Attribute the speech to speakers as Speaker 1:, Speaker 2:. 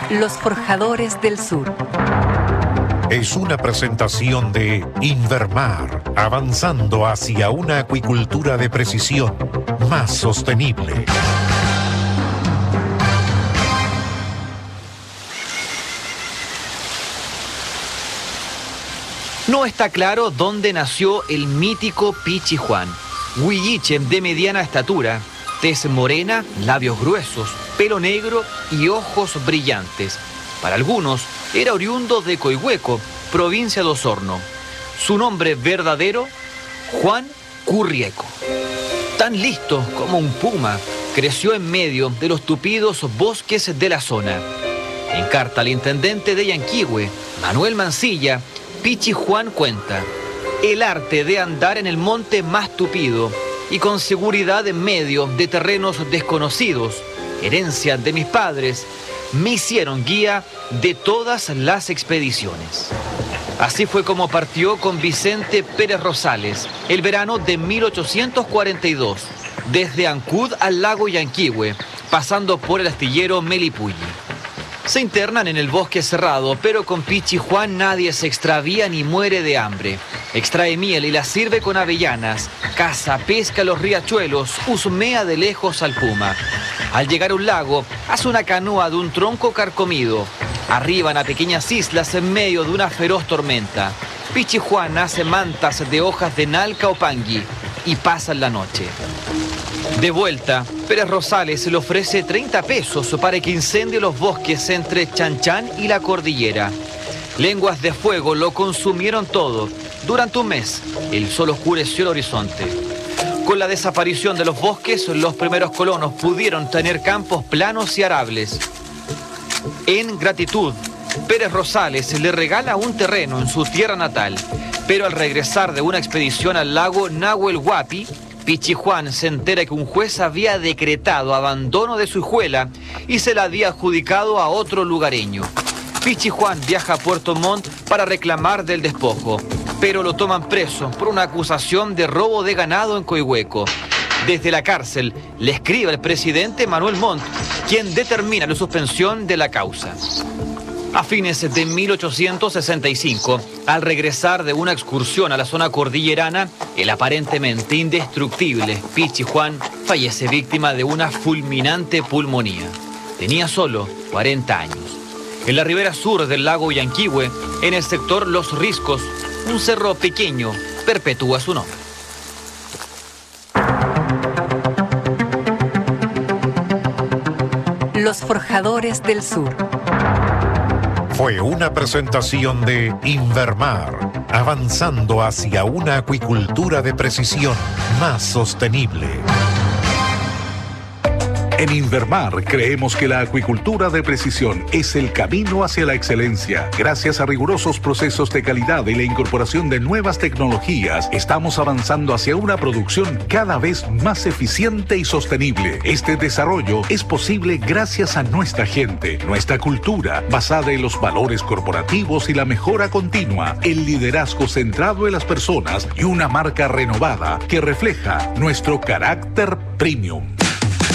Speaker 1: Los Forjadores del Sur.
Speaker 2: Es una presentación de Invermar, avanzando hacia una acuicultura de precisión más sostenible.
Speaker 3: No está claro dónde nació el mítico Pichi Juan, huilliche de mediana estatura, tez morena, labios gruesos, pelo negro y ojos brillantes. Para algunos, era oriundo de Coihueco, provincia de Osorno. Su nombre verdadero, Juan Currieco. Tan listo como un puma, creció en medio de los tupidos bosques de la zona. En carta al intendente de Yanquihue, Manuel Mancilla, Pichi Juan cuenta: el arte de andar en el monte más tupido y con seguridad en medio de terrenos desconocidos, herencia de mis padres, me hicieron guía de todas las expediciones. Así fue como partió con Vicente Pérez Rosales el verano de 1842, desde Ancud al lago Yanquihue, pasando por el astillero Melipulli. Se internan en el bosque cerrado, pero con Pichi Juan nadie se extravía ni muere de hambre. Extrae miel y la sirve con avellanas, caza, pesca los riachuelos, husmea de lejos al puma. Al llegar a un lago, hace una canoa de un tronco carcomido. Arriban a pequeñas islas en medio de una feroz tormenta. Pichi Juan hace mantas de hojas de nalca o pangui y pasan la noche. De vuelta, Pérez Rosales le ofrece 30 pesos para que incendie los bosques entre Chanchán y la cordillera. Lenguas de fuego lo consumieron todo. Durante un mes, el sol oscureció el horizonte. Con la desaparición de los bosques, los primeros colonos pudieron tener campos planos y arables. En gratitud, Pérez Rosales le regala un terreno en su tierra natal, pero al regresar de una expedición al lago Nahuel Huapi, Pichi Juan se entera que un juez había decretado abandono de su hijuela y se la había adjudicado a otro lugareño. Pichi Juan viaja a Puerto Montt para reclamar del despojo, pero lo toman preso por una acusación de robo de ganado en Coihueco. Desde la cárcel le escribe al presidente Manuel Montt, quien determina la suspensión de la causa. A fines de 1865, al regresar de una excursión a la zona cordillerana, el aparentemente indestructible Pichi Juan fallece víctima de una fulminante pulmonía. Tenía solo 40 años. En la ribera sur del lago Yanquihue, en el sector Los Riscos, un cerro pequeño perpetúa su nombre.
Speaker 1: Los Forjadores del Sur.
Speaker 2: Fue una presentación de Invermar, avanzando hacia una acuicultura de precisión más sostenible.
Speaker 4: En Invermar creemos que la acuicultura de precisión es el camino hacia la excelencia. Gracias a rigurosos procesos de calidad y la incorporación de nuevas tecnologías, estamos avanzando hacia una producción cada vez más eficiente y sostenible. Este desarrollo es posible gracias a nuestra gente, nuestra cultura, basada en los valores corporativos y la mejora continua, el liderazgo centrado en las personas y una marca renovada que refleja nuestro carácter premium.